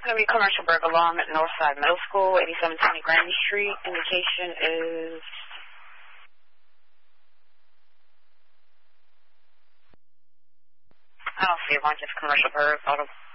going to be Commercial Burg along at Northside Middle School, 8720 Granby Street. Indication is... I don't see a bunch of Commercial Burg. Auto